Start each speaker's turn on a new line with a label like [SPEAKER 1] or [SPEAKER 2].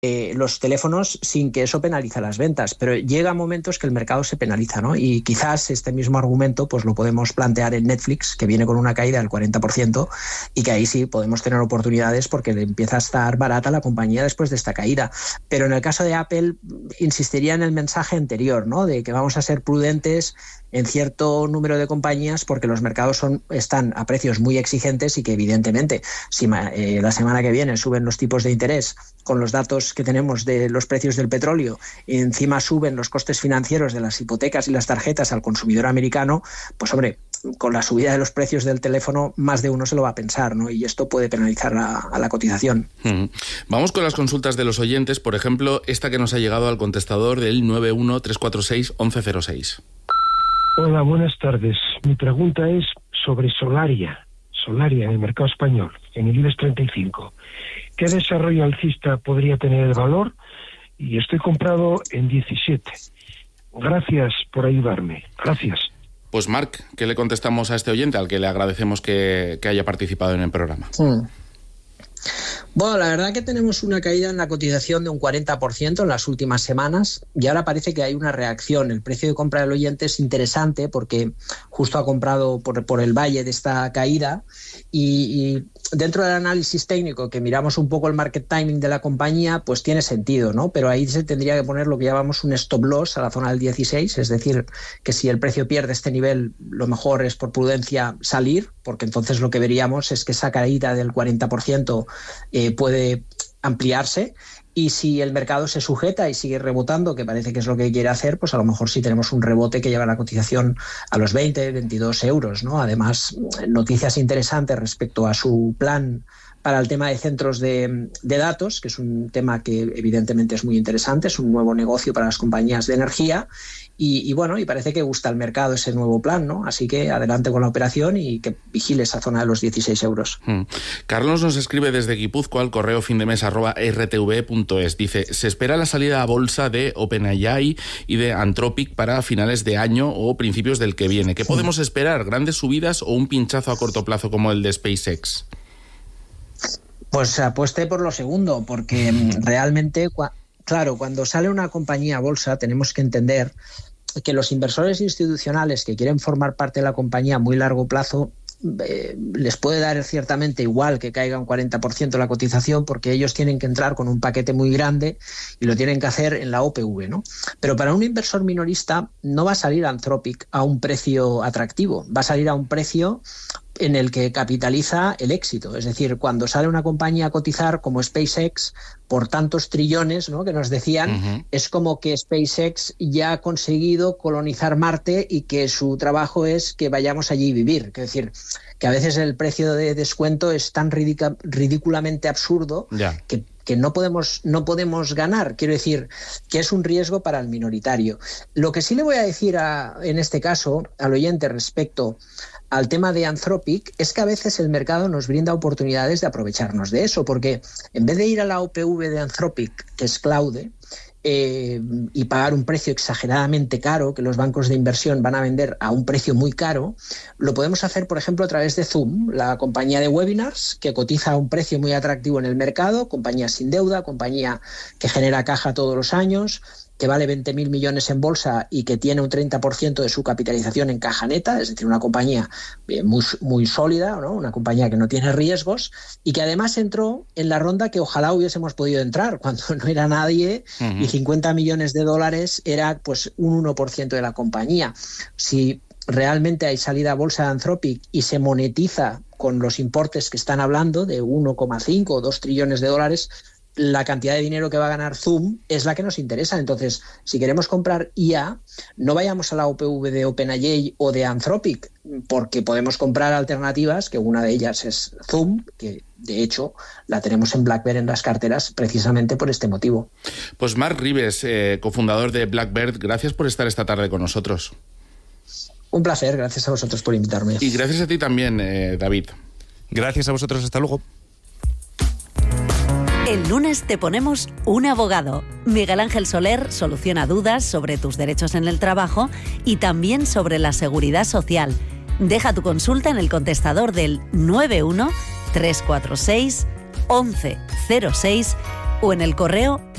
[SPEAKER 1] los teléfonos sin que eso penaliza las ventas, pero llega momentos que el mercado se penaliza, ¿no? Y quizás este mismo argumento pues lo podemos plantear en Netflix, que viene con una caída del 40%, y que ahí sí podemos tener oportunidades porque le empieza a estar barata la compañía después de esta caída. Pero en el caso de Apple insistiría en el mensaje anterior, ¿no? De que vamos a ser prudentes en cierto número de compañías porque los mercados están a precios muy exigentes y que evidentemente si la semana que viene suben los tipos de interés con los datos que tenemos de los precios del petróleo y encima suben los costes financieros de las hipotecas y las tarjetas al consumidor americano, pues hombre, con la subida de los precios del teléfono más de uno se lo va a pensar, ¿no? Y esto puede penalizar a la cotización.
[SPEAKER 2] Vamos con las consultas de los oyentes, por ejemplo, esta que nos ha llegado al contestador del 913461106.
[SPEAKER 3] Hola, buenas tardes. Mi pregunta es sobre Solaria en el mercado español, en el IBEX 35. ¿Qué desarrollo alcista podría tener el valor? Y estoy comprado en 17. Gracias por ayudarme. Gracias.
[SPEAKER 2] Pues Marc, ¿qué le contestamos a este oyente al que le agradecemos que haya participado en el programa?
[SPEAKER 1] Bueno, la verdad que tenemos una caída en la cotización de un 40% en las últimas semanas y ahora parece que hay una reacción. El precio de compra del oyente es interesante porque justo ha comprado por el valle de esta caída y dentro del análisis técnico que miramos un poco el market timing de la compañía, pues tiene sentido, ¿no? Pero ahí se tendría que poner lo que llamamos un stop loss a la zona del 16, es decir, que si el precio pierde este nivel, lo mejor es por prudencia salir, porque entonces lo que veríamos es que esa caída del 40% puede ampliarse y si el mercado se sujeta y sigue rebotando, que parece que es lo que quiere hacer, pues a lo mejor sí tenemos un rebote que lleva la cotización a los 20, 22 euros, ¿no? Además, noticias interesantes respecto a su plan para el tema de centros de datos, que es un tema que evidentemente es muy interesante, es un nuevo negocio para las compañías de energía y bueno, y parece que gusta al mercado ese nuevo plan, ¿no? Así que adelante con la operación y que vigile esa zona de los 16 euros.
[SPEAKER 2] Carlos nos escribe desde Guipúzcoa al correo findemes@rtv.es. Dice, se espera la salida a bolsa de OpenAI y de Anthropic para finales de año o principios del que viene. ¿Qué podemos esperar? ¿Grandes subidas o un pinchazo a corto plazo como el de SpaceX?
[SPEAKER 1] Pues apueste por lo segundo, porque realmente, claro, cuando sale una compañía a bolsa tenemos que entender que los inversores institucionales que quieren formar parte de la compañía a muy largo plazo les puede dar ciertamente igual que caiga un 40% la cotización porque ellos tienen que entrar con un paquete muy grande y lo tienen que hacer en la OPV, ¿no? Pero para un inversor minorista no va a salir Anthropic a un precio atractivo, va a salir a un precio en el que capitaliza el éxito. Es decir, cuando sale una compañía a cotizar como SpaceX por tantos trillones, ¿no?, que nos decían, es como que SpaceX ya ha conseguido colonizar Marte y que su trabajo es que vayamos allí a vivir. Es decir, que a veces el precio de descuento es tan ridículamente absurdo que no podemos ganar. Quiero decir que es un riesgo para el minoritario. Lo que sí le voy a decir en este caso al oyente respecto al tema de Anthropic es que a veces el mercado nos brinda oportunidades de aprovecharnos de eso, porque en vez de ir a la OPV de Anthropic, que es Claude, y pagar un precio exageradamente caro, que los bancos de inversión van a vender a un precio muy caro, lo podemos hacer, por ejemplo, a través de Zoom, la compañía de webinars, que cotiza a un precio muy atractivo en el mercado, compañía sin deuda, compañía que genera caja todos los años, que vale 20.000 millones en bolsa y que tiene un 30% de su capitalización en caja neta, es decir, una compañía muy, muy sólida, ¿no? Una compañía que no tiene riesgos y que además entró en la ronda que ojalá hubiésemos podido entrar cuando no era nadie y 50 millones de dólares era pues un 1% de la compañía. Si realmente hay salida a bolsa de Anthropic y se monetiza con los importes que están hablando de 1,5 o 2 trillones de dólares, la cantidad de dinero que va a ganar Zoom es la que nos interesa. Entonces, si queremos comprar IA, no vayamos a la OPV de OpenAI o de Anthropic, porque podemos comprar alternativas, que una de ellas es Zoom, que de hecho la tenemos en Blackbird en las carteras precisamente por este motivo.
[SPEAKER 2] Pues Marc Ribes, cofundador de Blackbird, gracias por estar esta tarde con nosotros.
[SPEAKER 1] Un placer, gracias a vosotros por invitarme.
[SPEAKER 2] Y gracias a ti también, David.
[SPEAKER 4] Gracias a vosotros, hasta luego.
[SPEAKER 5] El lunes te ponemos un abogado. Miguel Ángel Soler soluciona dudas sobre tus derechos en el trabajo y también sobre la seguridad social. Deja tu consulta en el contestador del 91 346 1106 o en el correo